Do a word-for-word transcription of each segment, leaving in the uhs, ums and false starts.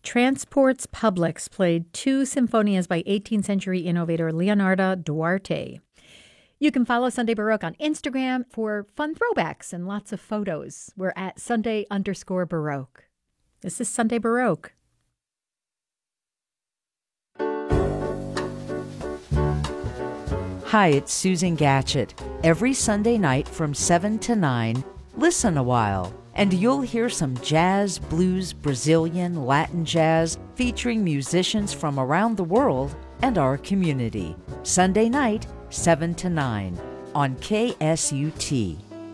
Transports Publics played two symphonias by eighteenth century innovator Leonardo Duarte. You can follow Sunday Baroque on Instagram for fun throwbacks and lots of photos. We're at Sunday underscore Baroque. This is Sunday Baroque. Hi, it's Susan Gatchett. Every Sunday night from seven to nine, listen a while, and you'll hear some jazz, blues, Brazilian, Latin jazz featuring musicians from around the world and our community. Sunday night, seven to nine on K S U T.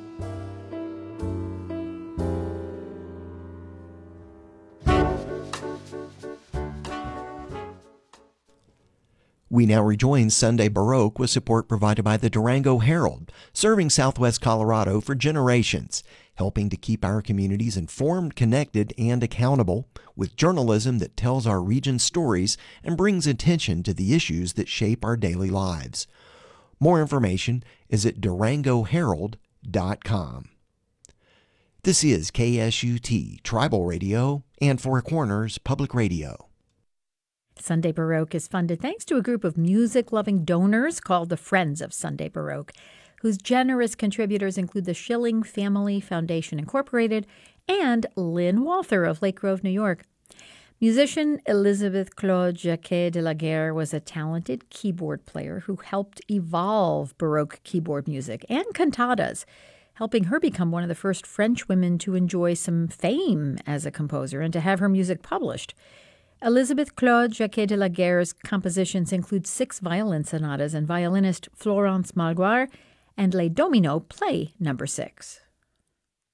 We now rejoin Sunday Baroque with support provided by the Durango Herald, serving Southwest Colorado for generations, helping to keep our communities informed, connected, and accountable with journalism that tells our region's stories and brings attention to the issues that shape our daily lives. More information is at durango herald dot com. This is K S U T Tribal Radio and Four Corners Public Radio. Sunday Baroque is funded thanks to a group of music-loving donors called the Friends of Sunday Baroque, whose generous contributors include the Schilling Family Foundation Incorporated and Lynn Walther of Lake Grove, New York. Musician Elizabeth Claude Jacquet de la Guerre was a talented keyboard player who helped evolve Baroque keyboard music and cantatas, helping her become one of the first French women to enjoy some fame as a composer and to have her music published. Elizabeth Claude Jacquet de la Guerre's compositions include six violin sonatas, and violinist Florence Malguard and Les Dominos play number six.